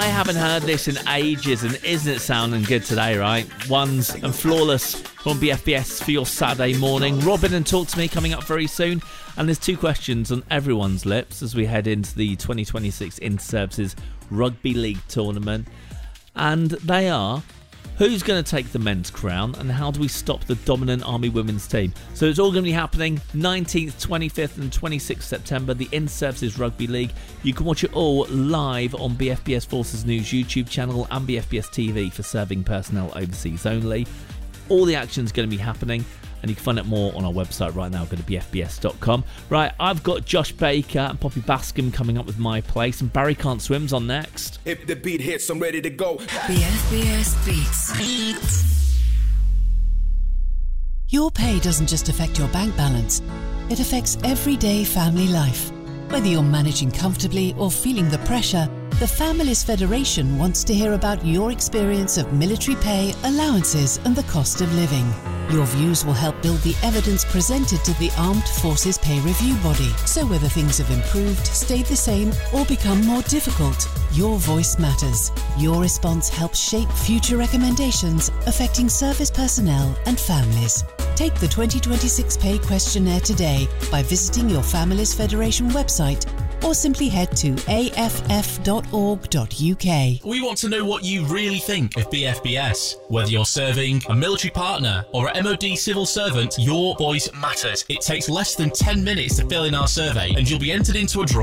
haven't heard this in ages, and isn't it sounding good today, right? Ones and Flawless on BFBS for your Saturday morning. Robin and Talk to Me coming up very soon. And there's two questions on everyone's lips as we head into the 2026 Inter-Services Rugby League tournament. And they are, who's going to take the men's crown, and how do we stop the dominant Army women's team? So it's all going to be happening 19th, 25th and 26th September, the Inter-Services Rugby League. You can watch it all live on BFBS Forces News YouTube channel and BFBS TV for serving personnel overseas only. All the action's going to be happening, and you can find out more on our website right now. Go to bfbs.com. Right, I've got Josh Baker and Poppy Bascom coming up with My Place, and Barry Can't Swim's on next. If the beat hits, I'm ready to go. BFBS Beats. Your pay doesn't just affect your bank balance. It affects everyday family life. Whether you're managing comfortably or feeling the pressure, the Families Federation wants to hear about your experience of military pay, allowances and the cost of living. Your views will help build the evidence presented to the Armed Forces Pay Review Body. So whether things have improved, stayed the same or become more difficult, your voice matters. Your response helps shape future recommendations affecting service personnel and families. Take the 2026 Pay Questionnaire today by visiting your Families Federation website or simply head to aff.org.uk. We want to know what you really think of BFBS. Whether you're serving, a military partner or an MOD civil servant, your voice matters. It takes less than 10 minutes to fill in our survey and you'll be entered into a draw